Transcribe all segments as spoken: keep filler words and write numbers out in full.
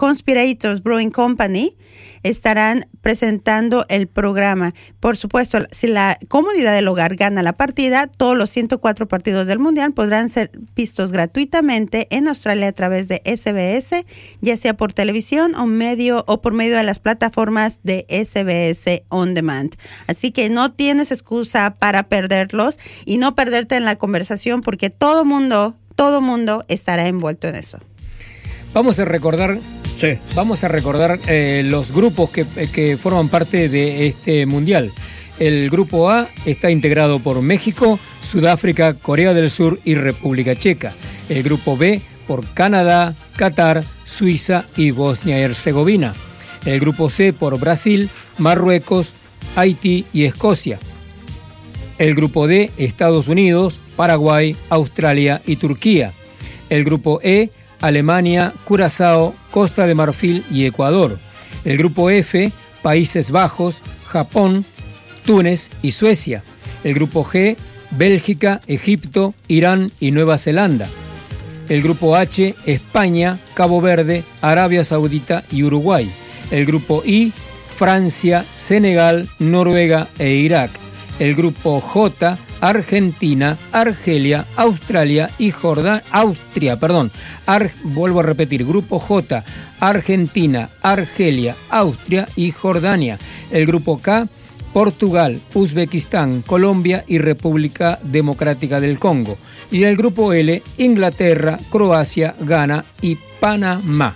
Conspirators Brewing Company estarán presentando el programa. Por supuesto, si la Comodidad del Hogar gana la partida, todos los ciento cuatro partidos del Mundial podrán ser vistos gratuitamente en Australia a través de S B S, ya sea por televisión o medio o por medio de las plataformas de S B S On Demand. Así que no tienes excusa para perderlos y no perderte en la conversación, porque todo mundo, todo mundo estará envuelto en eso. Vamos a recordar, sí. vamos a recordar eh, los grupos que, que forman parte de este mundial. El grupo A está integrado por México, Sudáfrica, Corea del Sur y República Checa. El grupo B por Canadá, Qatar, Suiza y Bosnia y Herzegovina. El grupo C por Brasil, Marruecos, Haití y Escocia. El grupo D, Estados Unidos, Paraguay, Australia y Turquía. El grupo E, Alemania, Curazao, Costa de Marfil y Ecuador. El grupo F, Países Bajos, Japón, Túnez y Suecia. El grupo G, Bélgica, Egipto, Irán y Nueva Zelanda. El grupo H, España, Cabo Verde, Arabia Saudita y Uruguay. El grupo I, Francia, Senegal, Noruega e Irak. El grupo J, Argentina, Argelia, Australia y Jordania, Austria, perdón, Ar, vuelvo a repetir, grupo J, Argentina, Argelia, Austria y Jordania. El grupo K, Portugal, Uzbekistán, Colombia y República Democrática del Congo. Y el grupo L, Inglaterra, Croacia, Ghana y Panamá.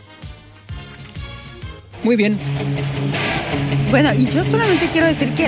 Muy bien. Bueno, y yo solamente quiero decir que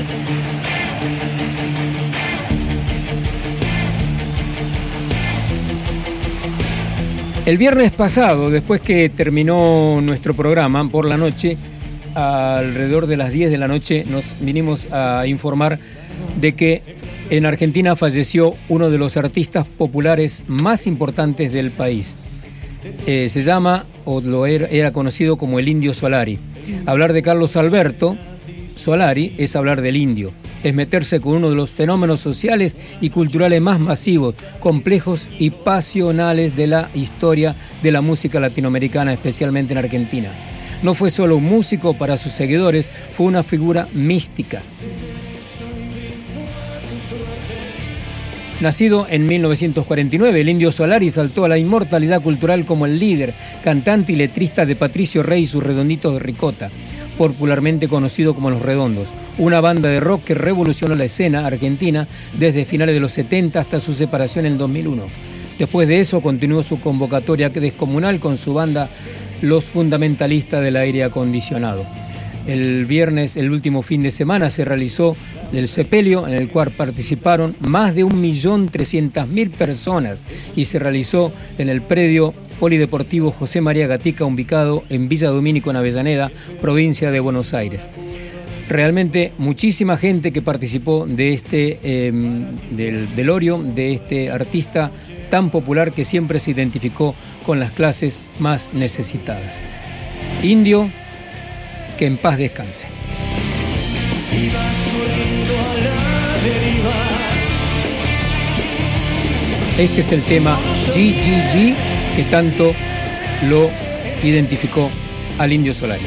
el viernes pasado, después que terminó nuestro programa por la noche, alrededor de las diez de la noche, nos vinimos a informar de que en Argentina falleció uno de los artistas populares más importantes del país. Eh, se llama, o lo era, era conocido como el Indio Solari. Hablar de Carlos Alberto Solari es hablar del indio. Es meterse con uno de los fenómenos sociales y culturales más masivos, complejos y pasionales de la historia de la música latinoamericana, especialmente en Argentina. No fue solo un músico para sus seguidores, fue una figura mística. Nacido en mil novecientos cuarenta y nueve, el Indio Solari saltó a la inmortalidad cultural como el líder, cantante y letrista de Patricio Rey y sus Redonditos de Ricota, popularmente conocido como Los Redondos, una banda de rock que revolucionó la escena argentina desde finales de los setenta hasta su separación en el dos mil uno. Después de eso continuó su convocatoria descomunal con su banda Los Fundamentalistas del Aire Acondicionado. El viernes, el último fin de semana, se realizó el sepelio en el cual participaron más de un millón trescientas mil personas y se realizó en el predio Polideportivo José María Gatica, ubicado en Villa Domínico, en Avellaneda, provincia de Buenos Aires. Realmente muchísima gente que participó de este eh, del velorio de este artista tan popular que siempre se identificó con las clases más necesitadas. Indio, que en paz descanse. Este es el tema G G G que tanto lo identificó al Indio Solari.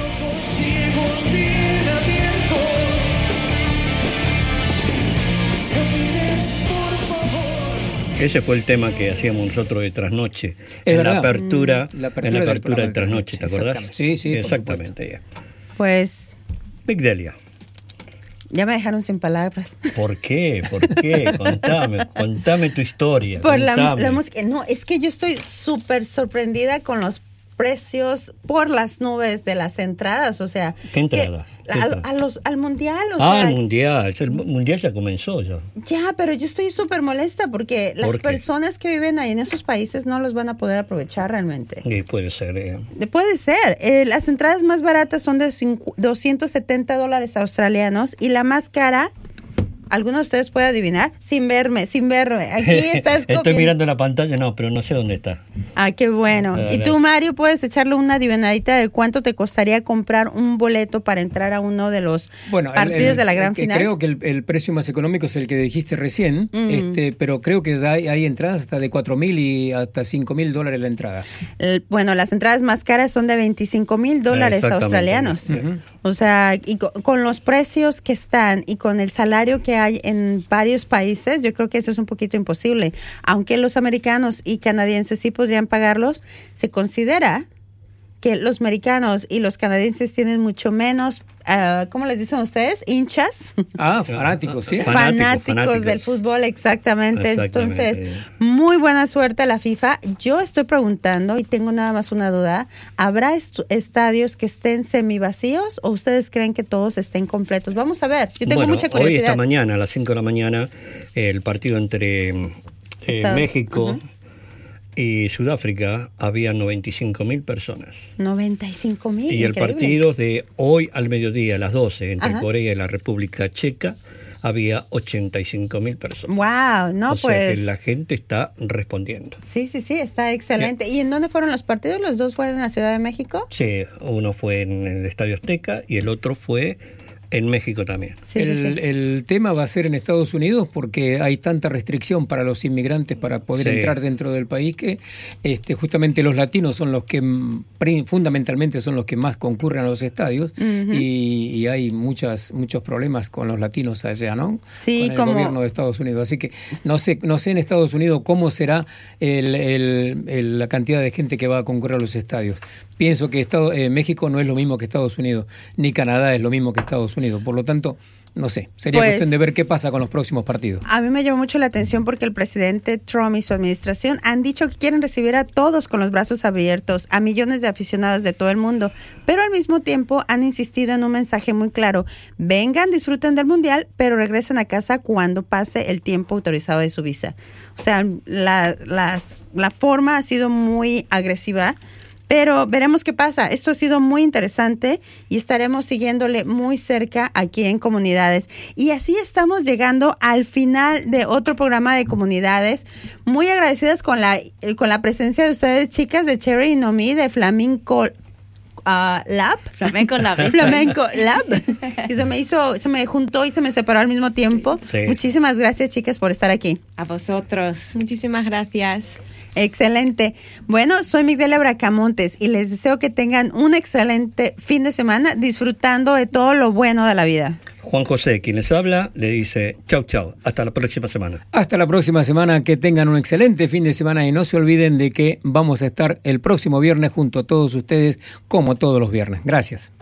Ese fue el tema que hacíamos nosotros de Trasnoche, en la apertura, mm, la apertura, en la apertura del de Trasnoche, ¿te acordás? Sí, sí, exactamente. Ya. Pues Big Delia. Ya me dejaron sin palabras. ¿Por qué? ¿Por qué? Contame, contame tu historia. Por la, contame. la música. No, es que yo estoy súper sorprendida con los precios por las nubes de las entradas, o sea... ¿Qué entrada? Que, a, a los, al mundial, o ah, sea... el mundial, el mundial ya comenzó ya. Ya, pero yo estoy súper molesta porque las ¿Por qué? personas que viven ahí en esos países no los van a poder aprovechar realmente. Y puede ser, eh. Puede ser. Eh, las entradas más baratas son de doscientos setenta dólares australianos y la más cara ¿Alguno de ustedes puede adivinar? Sin verme, sin verme. Aquí estás Estoy cogiendo. mirando la pantalla, no, pero no sé dónde está. Ah, qué bueno. Ah, y tú, Mario, puedes echarle una adivinadita de cuánto te costaría comprar un boleto para entrar a uno de los bueno, partidos el, el, de la gran que final. Creo que el, el precio más económico es el que dijiste recién, mm. este, pero creo que hay, hay entradas hasta de cuatro mil y hasta cinco mil dólares la entrada. El, bueno, las entradas más caras son de veinticinco mil dólares australianos. Uh-huh. O sea, y con, con los precios que están y con el salario que hay en varios países, yo creo que eso es un poquito imposible. Aunque los americanos y canadienses sí podrían pagarlos, se considera que los americanos y los canadienses tienen mucho menos, uh, ¿cómo les dicen ustedes? Hinchas. Ah, fanáticos, sí. Fanáticos, fanáticos, fanáticos del fútbol, exactamente. exactamente. Entonces, muy buena suerte a la FIFA. Yo estoy preguntando, y tengo nada más una duda, ¿habrá est- estadios que estén semivacíos o ustedes creen que todos estén completos? Vamos a ver, yo tengo bueno, mucha curiosidad. Hoy, esta mañana, a las cinco de la mañana, el partido entre eh, México... Uh-huh. y Sudáfrica había noventa y cinco mil personas. noventa y cinco mil. Y el partido de hoy al mediodía, a las doce, entre Ajá. Corea y la República Checa, había ochenta y cinco mil personas. ¡Wow! No, o pues. sea que la gente está respondiendo. Sí, sí, sí, está excelente. ¿Y en dónde fueron los partidos? ¿Los dos fueron en la Ciudad de México? Sí, uno fue en el Estadio Azteca y el otro fue en México también. Sí, el, sí, sí. el tema va a ser en Estados Unidos porque hay tanta restricción para los inmigrantes para poder sí. entrar dentro del país que este, justamente los latinos son los que fundamentalmente son los que más concurren a los estadios uh-huh. y, y hay muchas muchos problemas con los latinos allá, ¿no? Sí, con el como... gobierno de Estados Unidos. Así que no sé no sé en Estados Unidos cómo será el, el, el, la cantidad de gente que va a concurrir a los estadios. Pienso que Estado, eh, México no es lo mismo que Estados Unidos, ni Canadá es lo mismo que Estados Unidos. Por lo tanto, no sé, sería pues, cuestión de ver qué pasa con los próximos partidos. A mí me llamó mucho la atención porque el presidente Trump y su administración han dicho que quieren recibir a todos con los brazos abiertos, a millones de aficionados de todo el mundo, pero al mismo tiempo han insistido en un mensaje muy claro: vengan, disfruten del Mundial, pero regresen a casa cuando pase el tiempo autorizado de su visa. O sea, la, las, la forma ha sido muy agresiva. Pero veremos qué pasa. Esto ha sido muy interesante y estaremos siguiéndole muy cerca aquí en Comunidades. Y así estamos llegando al final de otro programa de Comunidades. Muy agradecidas con la, con la presencia de ustedes, chicas de Cherry y Nomi, de Flamenco uh, Lab. Flamenco Lab. Flamenco Lab. Y se me hizo, se me juntó y se me separó al mismo tiempo. Sí. Muchísimas gracias, chicas, por estar aquí. A vosotros. Muchísimas gracias. Excelente. Bueno, soy Migdalia Bracamontes y les deseo que tengan un excelente fin de semana disfrutando de todo lo bueno de la vida. Juan José, quien les habla, le dice chau, chau. Hasta la próxima semana. Hasta la próxima semana. Que tengan un excelente fin de semana y no se olviden de que vamos a estar el próximo viernes junto a todos ustedes como todos los viernes. Gracias.